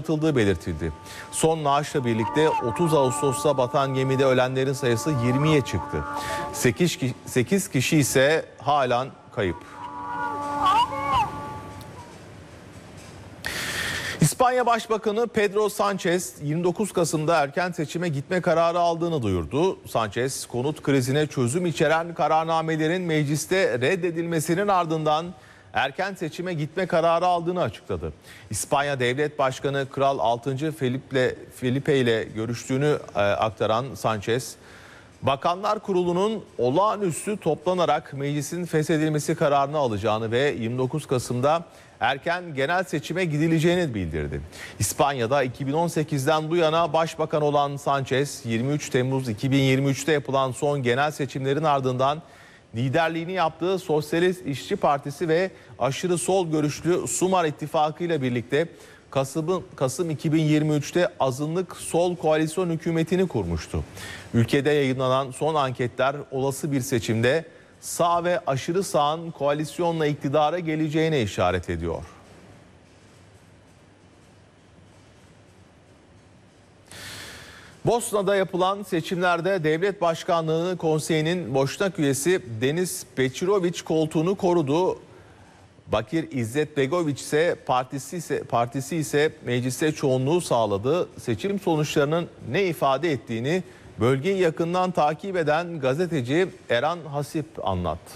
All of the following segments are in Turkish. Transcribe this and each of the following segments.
başlatıldığı belirtildi. Son naaşla birlikte 30 Ağustos'ta batan gemide ölenlerin sayısı 20'ye çıktı. 8 kişi ise halen kayıp. İspanya Başbakanı Pedro Sanchez 29 Kasım'da erken seçime gitme kararı aldığını duyurdu. Sanchez, konut krizine çözüm içeren kararnamelerin mecliste reddedilmesinin ardından erken seçime gitme kararı aldığını açıkladı. İspanya Devlet Başkanı Kral 6. Felipe ile görüştüğünü aktaran Sanchez, Bakanlar Kurulu'nun olağanüstü toplanarak meclisin feshedilmesi kararını alacağını ve 29 Kasım'da erken genel seçime gidileceğini bildirdi. İspanya'da 2018'den bu yana başbakan olan Sanchez, 23 Temmuz 2023'te yapılan son genel seçimlerin ardından liderliğini yaptığı Sosyalist İşçi Partisi ve aşırı sol görüşlü Sumar İttifakı ile birlikte Kasım 2023'te azınlık sol koalisyon hükümetini kurmuştu. Ülkede yayınlanan son anketler olası bir seçimde sağ ve aşırı sağın koalisyonla iktidara geleceğine işaret ediyor. Bosna'da yapılan seçimlerde Devlet Başkanlığı Konseyi'nin Boşnak üyesi Deniz Bečirović koltuğunu korudu. Bakir İzzetbegović ise partisi ise mecliste çoğunluğu sağladı. Seçim sonuçlarının ne ifade ettiğini bölgeyi yakından takip eden gazeteci Eran Hasip anlattı.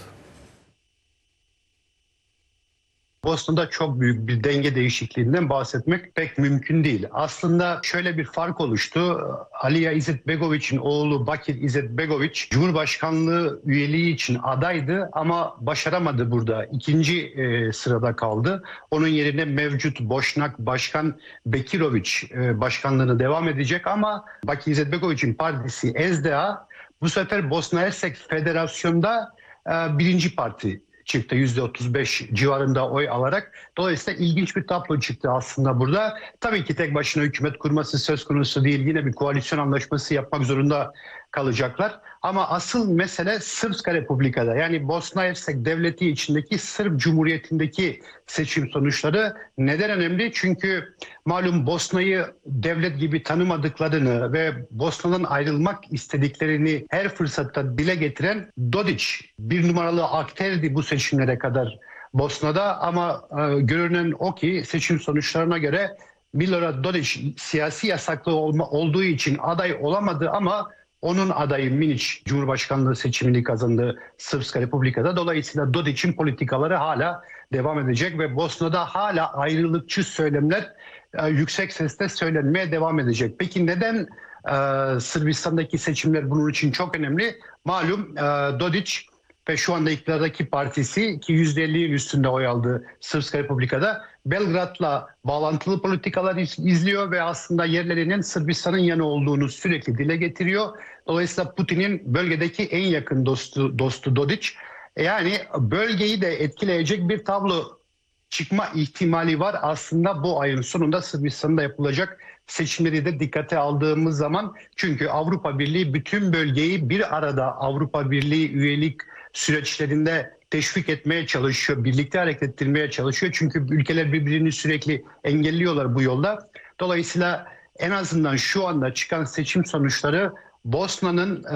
Bosna'da çok büyük bir denge değişikliğinden bahsetmek pek mümkün değil. Aslında şöyle bir fark oluştu. Alija İzetbegović'in oğlu Bakir İzetbegović Cumhurbaşkanlığı üyeliği için adaydı ama başaramadı burada. İkinci sırada kaldı. Onun yerine mevcut Boşnak Başkan Bekirović başkanlığını devam edecek ama Bakir İzetbegović'in partisi SDA bu sefer Bosna Hersek Federasyonu'nda birinci parti çıktı, %35 civarında oy alarak. Dolayısıyla ilginç bir tablo çıktı aslında burada. Tabii ki tek başına hükümet kurması söz konusu değil. Yine bir koalisyon anlaşması yapmak zorunda kalacaklar. Ama asıl mesele Srpska Republika'da, yani Bosna Hersek Devleti içindeki Sırp Cumhuriyeti'ndeki seçim sonuçları neden önemli? Çünkü malum Bosna'yı devlet gibi tanımadıklarını ve Bosna'dan ayrılmak istediklerini her fırsatta dile getiren Dodić bir numaralı akterdi bu seçimlere kadar Bosna'da, ama görünen o ki seçim sonuçlarına göre Milorad Dodić siyasi yasaklı olduğu için aday olamadı ama onun adayı Minić Cumhurbaşkanlığı seçimini kazandı Srpska Republika'da. Dolayısıyla Dodić'in politikaları hala devam edecek ve Bosna'da hala ayrılıkçı söylemler yüksek sesle söylenmeye devam edecek. Peki neden Sırbistan'daki seçimler bunun için çok önemli? Malum Dodić ve şu anda iktidardaki partisi ki %50'nin üstünde oy aldı Srpska Republika'da, Belgrad'la bağlantılı politikalar izliyor ve aslında yerlerinin Sırbistan'ın yanı olduğunu sürekli dile getiriyor. Dolayısıyla Putin'in bölgedeki en yakın dostu Dodić. Yani bölgeyi de etkileyecek bir tablo çıkma ihtimali var aslında bu ayın sonunda Sırbistan'da yapılacak seçimleri de dikkate aldığımız zaman. Çünkü Avrupa Birliği bütün bölgeyi bir arada Avrupa Birliği üyelik süreçlerinde teşvik etmeye çalışıyor, birlikte hareket ettirmeye çalışıyor. Çünkü ülkeler birbirini sürekli engelliyorlar bu yolda. Dolayısıyla en azından şu anda çıkan seçim sonuçları Bosna'nın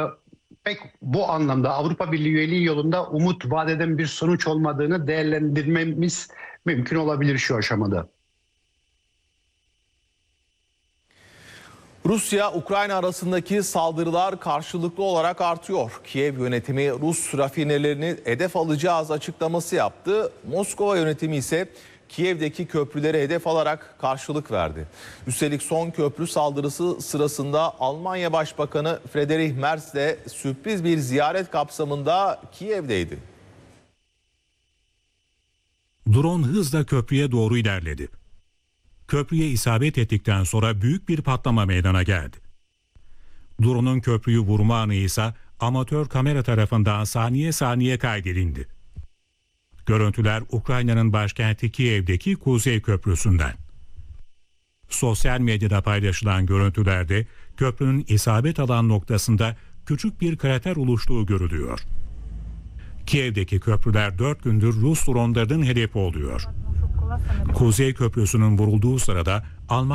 pek bu anlamda Avrupa Birliği üyeliği yolunda umut vaat eden bir sonuç olmadığını değerlendirmemiz mümkün olabilir şu aşamada. Rusya-Ukrayna arasındaki saldırılar karşılıklı olarak artıyor. Kiev yönetimi Rus rafinerilerini hedef alacağız açıklaması yaptı. Moskova yönetimi ise Kiev'deki köprüleri hedef alarak karşılık verdi. Üstelik son köprü saldırısı sırasında Almanya Başbakanı Friedrich Merz de sürpriz bir ziyaret kapsamında Kiev'deydi. Drone hızla köprüye doğru ilerledi. Köprüye isabet ettikten sonra büyük bir patlama meydana geldi. Drone'un köprüyü vurma anı ise amatör kamera tarafından saniye saniye kaydedildi. Görüntüler Ukrayna'nın başkenti Kiev'deki Kuzey Köprüsü'nden. Sosyal medyada paylaşılan görüntülerde köprünün isabet alan noktasında küçük bir krater oluştuğu görülüyor. Kiev'deki köprüler 4 gündür Rus dronlarının hedefi oluyor. Kuzey Köprüsü'nün vurulduğu sırada Almanya